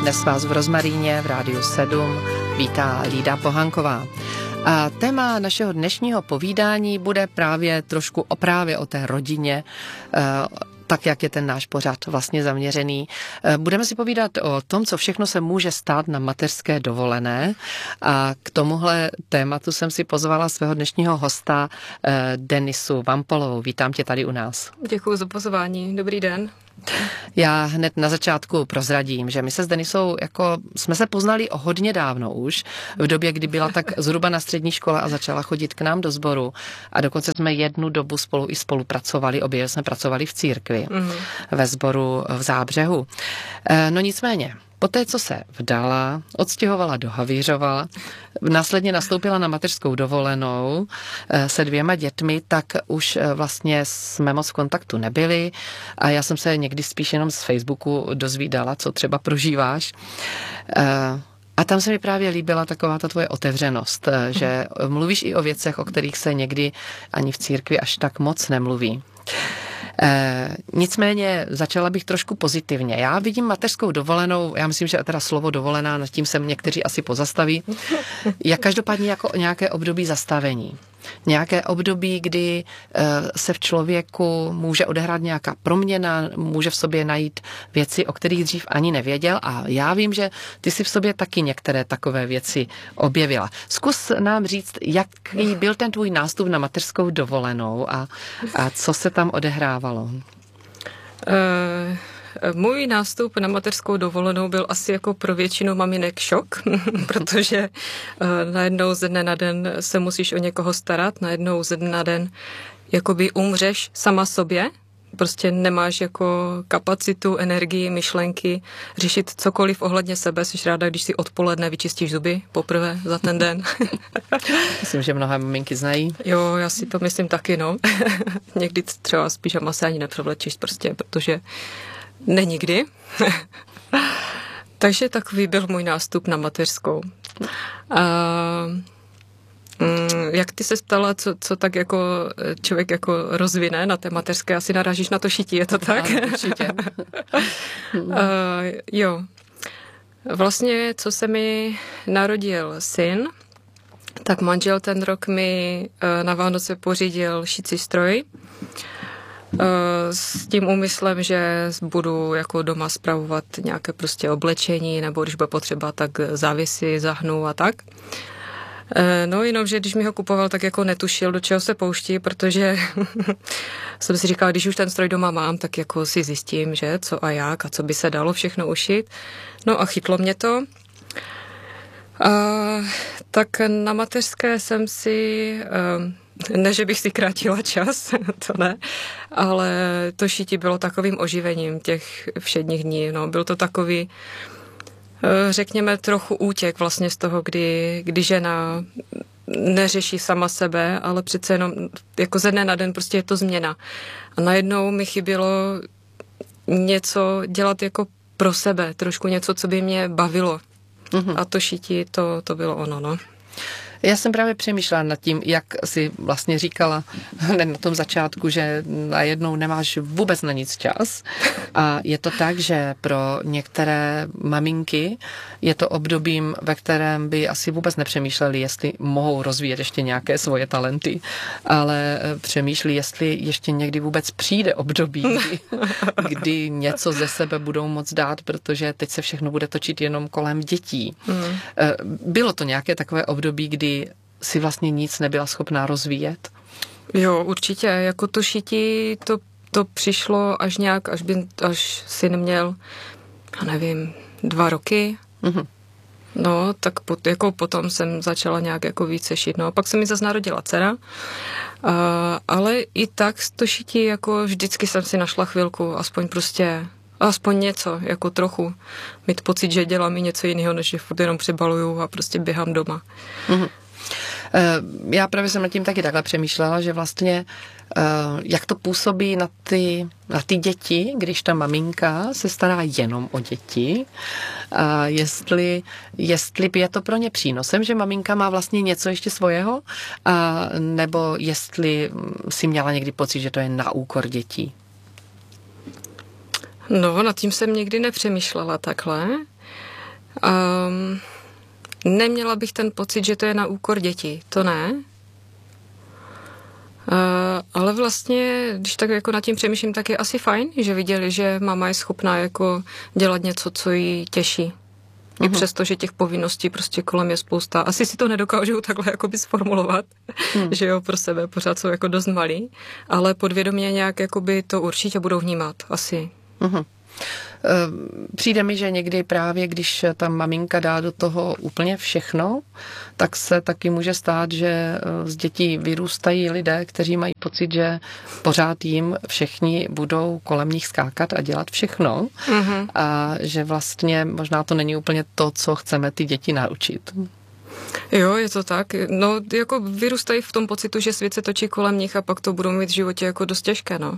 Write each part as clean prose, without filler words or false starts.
Dnes vás v Rozmaríně v Rádiu 7 vítá Lída Pohanková. A téma našeho dnešního povídání bude právě trošku právě o té rodině, tak jak je ten náš pořad vlastně zaměřený. Budeme si povídat o tom, co všechno se může stát na mateřské dovolené, a k tomuhle tématu jsem si pozvala svého dnešního hosta Denisu Vampolovou. Vítám tě tady u nás. Děkuji za pozvání. Dobrý den. Já hned na začátku prozradím, že my se s Denisou jsme se poznali o hodně dávno už, v době, kdy byla tak zhruba na střední škole a začala chodit k nám do sboru, a dokonce jsme jednu dobu spolu i spolupracovali, obě jsme pracovali v církvi, ve sboru v Zábřehu. No nicméně, poté, co se vdala, odstěhovala do Havířova, následně nastoupila na mateřskou dovolenou se 2 dětmi, tak už vlastně jsme moc v kontaktu nebyli a já jsem se někdy spíš jenom z Facebooku dozvídala, co třeba prožíváš. A tam se mi právě líbila taková ta tvoje otevřenost, že mluvíš i o věcech, o kterých se někdy ani v církvi až tak moc nemluví. Nicméně začala bych trošku pozitivně. Já vidím mateřskou dovolenou, já myslím, že teda slovo dovolená, nad tím se někteří asi pozastaví, jak každopádně jako nějaké období zastavení. Nějaké období, kdy se v člověku může odehrát nějaká proměna, může v sobě najít věci, o kterých dřív ani nevěděl, a já vím, že ty si v sobě taky některé takové věci objevila. Zkus nám říct, jaký byl ten tvůj nástup na mateřskou dovolenou a co se tam odehrávalo? Můj nástup na mateřskou dovolenou byl asi jako pro většinu maminek šok, protože najednou ze dne na den se musíš o někoho starat, najednou ze dne na den jakoby umřeš sama sobě, prostě nemáš jako kapacitu, energii, myšlenky řešit cokoliv ohledně sebe. Jsi ráda, když si odpoledne vyčistíš zuby poprvé za ten den. Myslím, že mnohé maminky znají. Jo, já si to myslím taky, no. Někdy třeba z pyžama se ani nepřevlečíš prostě, protože nikdy. Takže takový byl můj nástup na mateřskou. Jak ty se ptala, co tak jako člověk jako rozvine na té mateřské, asi narážíš na to šití, je to tak? Ano, určitě. Jo. Vlastně, co se mi narodil syn, tak manžel ten rok mi na Vánoce pořídil šicí stroj, s tím úmyslem, že budu jako doma spravovat nějaké prostě oblečení, nebo když bude potřeba, tak závěsy zahnu a tak. No jenom, že když mi ho kupoval, tak jako netušil, do čeho se pouští, protože jsem si říkala, když už ten stroj doma mám, tak jako si zjistím, že co a jak a co by se dalo všechno ušít. No a chytlo mě to. Tak na mateřské jsem si... Ne, že bych si krátila čas, to ne, ale to šití bylo takovým oživením těch všedních dní. No, byl to takový, řekněme, trochu útěk vlastně z toho, kdy žena neřeší sama sebe, ale přece jenom jako ze dne na den prostě je to změna. A najednou mi chybělo něco dělat jako pro sebe, trošku něco, co by mě bavilo. Mm-hmm. A to šití, to bylo ono, no. Já jsem právě přemýšlela nad tím, jak si vlastně říkala na tom začátku, že najednou nemáš vůbec na nic čas. A je to tak, že pro některé maminky je to obdobím, ve kterém by asi vůbec nepřemýšleli, jestli mohou rozvíjet ještě nějaké svoje talenty, ale přemýšlí, jestli ještě někdy vůbec přijde období, kdy něco ze sebe budou moc dát, protože teď se všechno bude točit jenom kolem dětí. Bylo to nějaké takové období, kdy si vlastně nic nebyla schopná rozvíjet? Jo, určitě. Jako to šití, to přišlo až nějak, až syn měl, já nevím, 2 roky. Mm-hmm. No, tak jako potom jsem začala nějak jako více šít. No a pak se mi zase narodila dcera. Ale i tak to šití, jako vždycky jsem si našla chvilku, aspoň něco, jako trochu. Mít pocit, že dělám i něco jiného, než že furt jenom přebaluju a prostě běhám doma. Mm-hmm. Já právě jsem nad tím taky takhle přemýšlela, že vlastně jak to působí na ty děti, když ta maminka se stará jenom o děti, a jestli je to pro ně přínosem, že maminka má vlastně něco ještě svého, a nebo jestli si měla někdy pocit, že to je na úkor dětí. No, nad tím jsem nikdy nepřemýšlela takhle. Neměla bych ten pocit, že to je na úkor dětí. To ne. Ale vlastně, když tak jako nad tím přemýšlím, tak je asi fajn, že viděli, že máma je schopná jako dělat něco, co jí těší. I přesto, že těch povinností prostě kolem je spousta. Asi si to nedokážu takhle jakoby sformulovat, že jo, pro sebe pořád jsou jako dost malí, ale podvědomě nějak jakoby to určitě budou vnímat, asi. Přijde mi, že někdy právě, když ta maminka dá do toho úplně všechno, tak se taky může stát, že z dětí vyrůstají lidé, kteří mají pocit, že pořád jim všichni budou kolem nich skákat a dělat všechno a že vlastně možná to není úplně to, co chceme ty děti naučit. Jo, je to tak. No, jako vyrůstají v tom pocitu, že svět se točí kolem nich a pak to budou mít v životě jako dost těžké, no.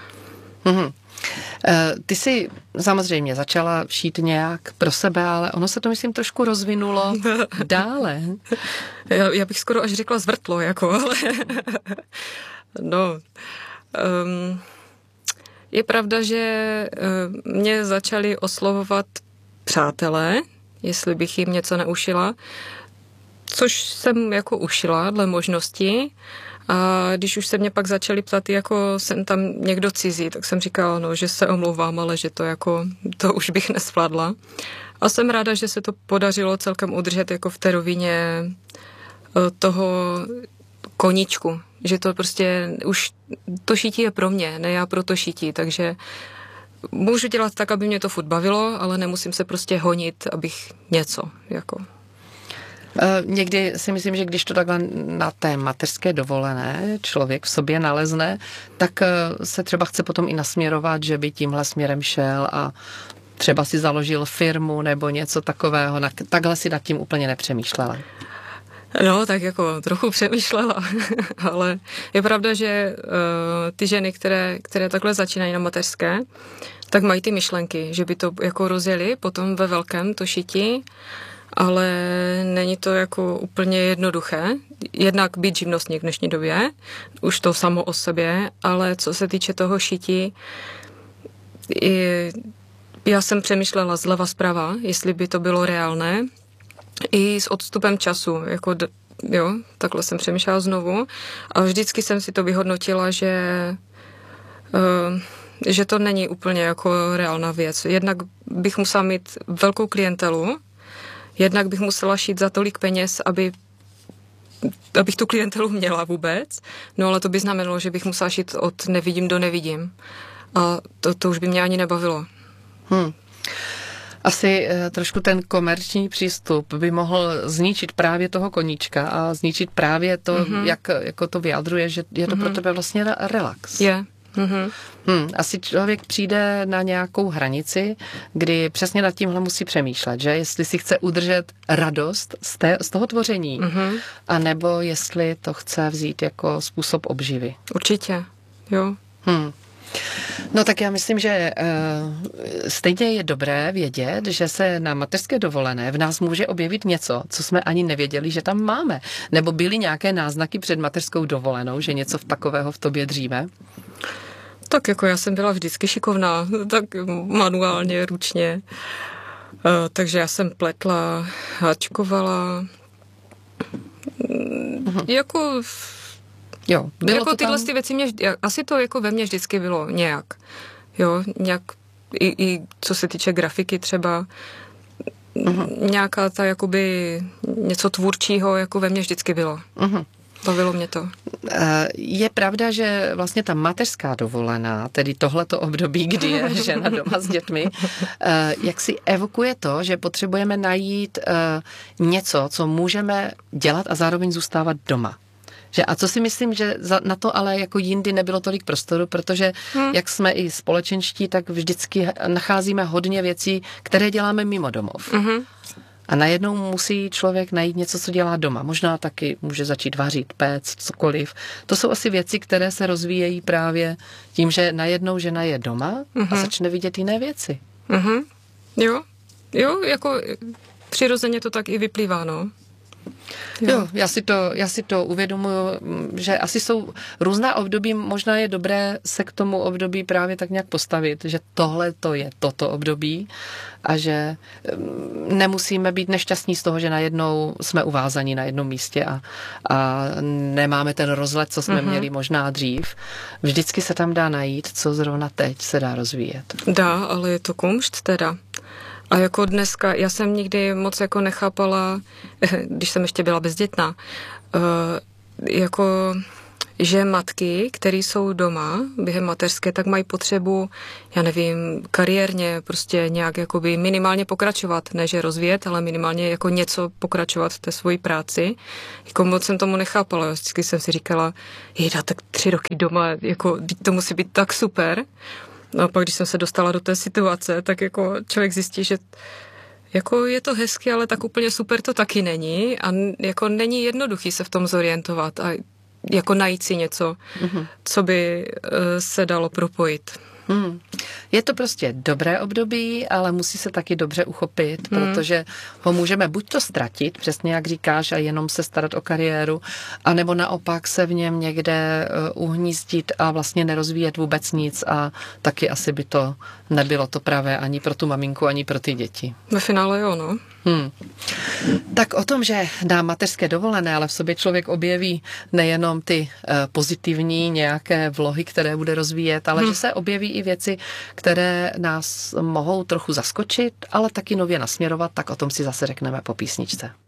Ty jsi samozřejmě začala šít nějak pro sebe, ale ono se to, myslím, trošku rozvinulo dále. Já bych skoro až řekla zvrtlo, jako, ale no. Je pravda, že mě začali oslovovat přátelé, jestli bych jim něco neušila, což jsem jako ušila dle možnosti. A když už se mě pak začali ptát, jako jsem tam někdo cizí, tak jsem říkala, no, že se omlouvám, ale že to už bych nesvládla. A jsem ráda, že se to podařilo celkem udržet jako v té rovině toho koníčku. Že to prostě už to šití je pro mě, ne já pro to šití, takže můžu dělat tak, aby mě to furt bavilo, ale nemusím se prostě honit, abych něco, jako... Někdy si myslím, že když to takhle na té mateřské dovolené člověk v sobě nalezne, tak se třeba chce potom i nasměrovat, že by tímhle směrem šel a třeba si založil firmu nebo něco takového. Takhle si nad tím úplně nepřemýšlela. No, tak jako trochu přemýšlela, ale je pravda, že ty ženy, které takhle začínají na mateřské, tak mají ty myšlenky, že by to jako rozjeli potom ve velkém to šití, ale není to jako úplně jednoduché. Jednak být živnostník v dnešní době, už to samo o sobě, ale co se týče toho šití, já jsem přemýšlela zleva zprava, jestli by to bylo reálné, i s odstupem času, jako jo, takhle jsem přemýšlela znovu a vždycky jsem si to vyhodnotila, že to není úplně jako reálná věc. Jednak bych musela mít velkou klientelu, jednak bych musela šít za tolik peněz, abych tu klientelu měla vůbec. No ale to by znamenalo, že bych musela šít od nevidím do nevidím. A to už by mě ani nebavilo. Asi trošku ten komerční přístup by mohl zničit právě toho koníčka a zničit právě to, jak jako to vyjadruje, že je to pro tebe vlastně relax. Je. Asi člověk přijde na nějakou hranici, kdy přesně nad tímhle musí přemýšlet, že jestli si chce udržet radost z toho tvoření, anebo jestli to chce vzít jako způsob obživy. Určitě, jo. No tak já myslím, že stejně je dobré vědět, že se na mateřské dovolené v nás může objevit něco, co jsme ani nevěděli, že tam máme. Nebo byly nějaké náznaky před mateřskou dovolenou, že něco takového v tobě dříve? Tak jako já jsem byla vždycky šikovná, tak manuálně, ručně. Takže já jsem pletla, háčkovala. Jako... Jo, jako tyhle ty věci asi to jako ve mně vždycky bylo nějak. Jo, nějak i co se týče grafiky třeba, nějaká ta jakoby něco tvůrčího jako ve mně vždycky bylo. Bavilo mě to. Je pravda, že vlastně ta mateřská dovolená, tedy tohleto období, kdy je žena doma s dětmi, jak si evokuje to, že potřebujeme najít něco, co můžeme dělat a zároveň zůstávat doma. A co si myslím, že na to ale jako jindy nebylo tolik prostoru, protože jak jsme i společenští, tak vždycky nacházíme hodně věcí, které děláme mimo domov. A najednou musí člověk najít něco, co dělá doma. Možná taky může začít vařit, péct, cokoliv. To jsou asi věci, které se rozvíjejí právě tím, že najednou žena je doma a začne vidět jiné věci. Jo, jako přirozeně to tak i vyplývá, no. Jo, já si to uvědomuji, že asi jsou různá období, možná je dobré se k tomu období právě tak nějak postavit, že tohle to je toto období a že nemusíme být nešťastní z toho, že najednou jsme uvázaní na jednom místě a nemáme ten rozlet, co jsme měli možná dřív. Vždycky se tam dá najít, co zrovna teď se dá rozvíjet. Dá, ale je to kumšt teda. A jako dneska, já jsem nikdy moc jako nechápala, když jsem ještě byla bezdětná, jako že matky, které jsou doma během mateřské, tak mají potřebu, já nevím, kariérně prostě nějak jakoby minimálně pokračovat, ne že rozvíjet, ale minimálně jako něco pokračovat v té svojí práci. Jako moc jsem tomu nechápala. Vždycky jsem si říkala, jejda, tak 3 roky doma, jako to musí být tak super. No a pak, když jsem se dostala do té situace, tak jako člověk zjistí, že jako je to hezky, ale tak úplně super to taky není a jako není jednoduchý se v tom zorientovat a jako najít si něco, co by se dalo propojit. Je to prostě dobré období, ale musí se taky dobře uchopit, protože ho můžeme buď to ztratit, přesně jak říkáš, a jenom se starat o kariéru, anebo naopak se v něm někde uhnízdit a vlastně nerozvíjet vůbec nic a taky asi by to nebylo to pravé ani pro tu maminku, ani pro ty děti. Ve finále jo, no. Tak o tom, že dá mateřské dovolené, ale v sobě člověk objeví nejenom ty pozitivní nějaké vlohy, které bude rozvíjet, ale že se objeví i věci, které nás mohou trochu zaskočit, ale taky nově nasměrovat, tak o tom si zase řekneme po písničce.